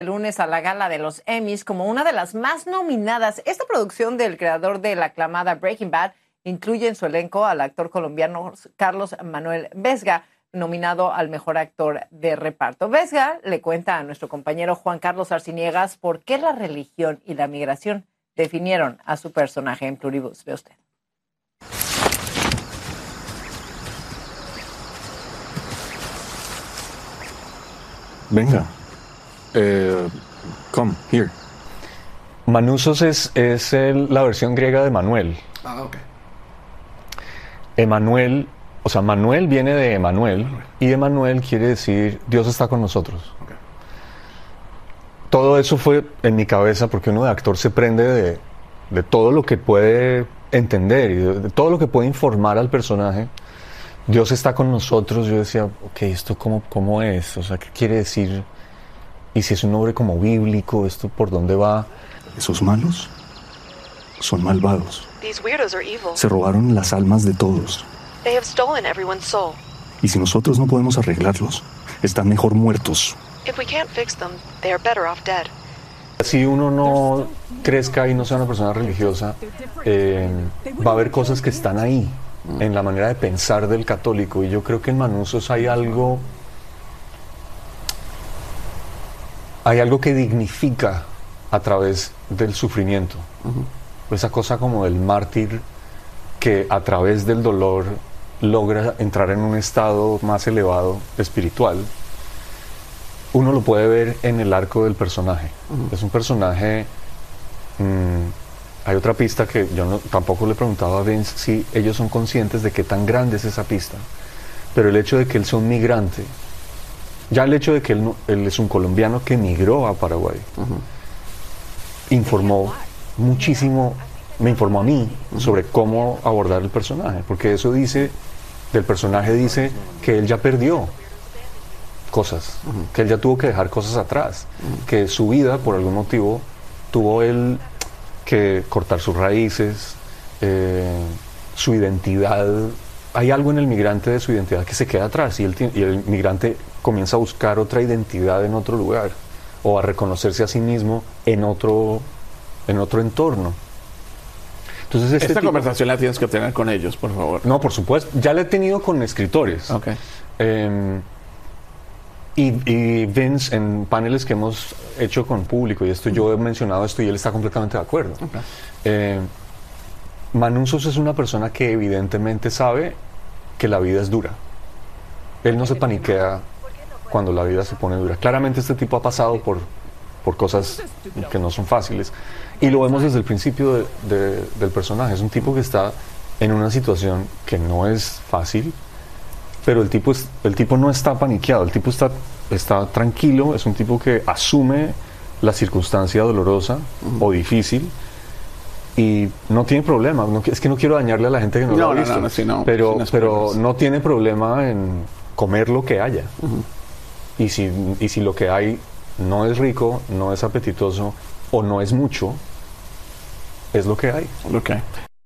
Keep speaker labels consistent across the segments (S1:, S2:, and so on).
S1: El lunes a la gala de los Emmys como una de las más nominadas. Esta producción del creador de la aclamada Breaking Bad incluye en su elenco al actor colombiano Carlos Manuel Vesga, nominado al mejor actor de reparto. Vesga le cuenta a nuestro compañero Juan Carlos Arciniegas por qué la religión y la migración definieron a su personaje en Pluribus. Ve usted.
S2: Venga. Come, here.
S3: Manusos es la versión griega de Manuel.
S2: Ah, ok.
S3: Emanuel, o sea, Manuel viene de Emanuel, y Emanuel quiere decir Dios está con nosotros.
S2: Okay.
S3: Todo eso fue en mi cabeza porque uno de actor se prende de todo lo que puede entender y de todo lo que puede informar al personaje. Dios está con nosotros. Yo decía, ok, ¿esto cómo es? O sea, ¿qué quiere decir? Y si es un nombre como bíblico, ¿esto por dónde va?
S2: Esos malos son malvados. Se robaron las almas de todos. Y si nosotros no podemos arreglarlos, están mejor muertos.
S3: Si uno no crezca y no sea una persona religiosa, va a haber cosas que están ahí, en la manera de pensar del católico. Y yo creo que en Manusos hay algo que dignifica a través del sufrimiento. Esa cosa como del mártir que a través del dolor logra entrar en un estado más elevado espiritual. Uno lo puede ver en el arco del personaje. Es un personaje... hay otra pista que yo tampoco le preguntaba a Vince si ellos son conscientes de qué tan grande es esa pista. Pero el hecho de que él sea un migrante, ya el hecho de que él es un colombiano que emigró a Paraguay, informó muchísimo, me informó a mí sobre cómo abordar el personaje, porque eso dice, del personaje dice que él ya perdió cosas, que él ya tuvo que dejar cosas atrás, que su vida por algún motivo tuvo él que cortar sus raíces, su identidad. Hay algo en el migrante de su identidad que se queda atrás y el migrante comienza a buscar otra identidad en otro lugar o a reconocerse a sí mismo en otro entorno. Entonces
S2: esta conversación la tienes que tener con ellos, por favor.
S3: No, por supuesto. Ya la he tenido con escritores.
S2: Okay.
S3: Y Vince, en paneles que hemos hecho con público, y esto yo he mencionado esto y él está completamente de acuerdo. Okay. Manusos es una persona que evidentemente sabe que la vida es dura. Él no se paniquea cuando la vida se pone dura. Claramente este tipo ha pasado por cosas que no son fáciles. Y lo vemos desde el principio del personaje. Es un tipo que está en una situación que no es fácil, pero el tipo no está paniqueado, el tipo está tranquilo, es un tipo que asume la circunstancia dolorosa o difícil y no tiene problema. Es que no quiero dañarle a la gente que no lo ha visto, pero no tiene problema en comer lo que haya. Y si lo que hay no es rico, no es apetitoso o no es mucho, es lo que hay.
S2: Okay.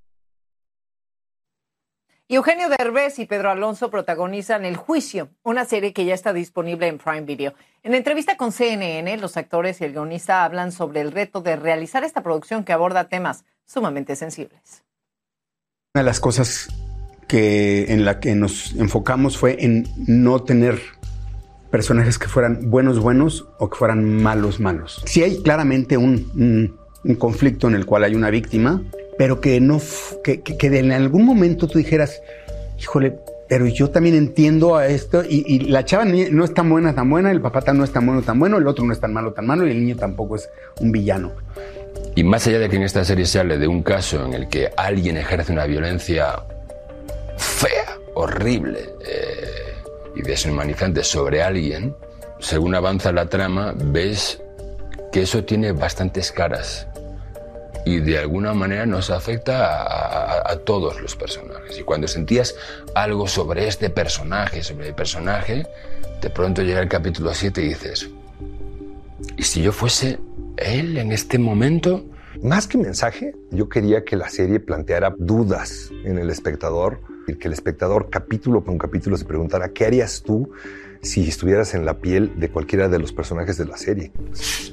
S1: Y Eugenio Derbez y Pedro Alonso protagonizan El Juicio, una serie que ya está disponible en Prime Video. En entrevista con CNN, los actores y el guionista hablan sobre el reto de realizar esta producción que aborda temas sumamente sensibles.
S4: Una de las cosas en la que nos enfocamos fue en no tener personajes que fueran buenos o que fueran malos. Sí hay claramente un conflicto en el cual hay una víctima, pero que en algún momento tú dijeras, híjole, pero yo también entiendo a esto, y la chava no es tan buena, el papá no es tan bueno, el otro no es tan malo, y el niño tampoco es un villano.
S5: Y más allá de que en esta serie se hable de un caso en el que alguien ejerce una violencia fea, horrible y deshumanizante sobre alguien, según avanza la trama, ves que eso tiene bastantes caras. Y de alguna manera nos afecta a todos los personajes. Y cuando sentías algo sobre este personaje, de pronto llega el capítulo 7 y dices, ¿y si yo fuese él en este momento?
S6: Más que mensaje, yo quería que la serie planteara dudas en el espectador, y que el espectador capítulo por capítulo se preguntara, ¿qué harías tú si estuvieras en la piel de cualquiera de los personajes de la serie.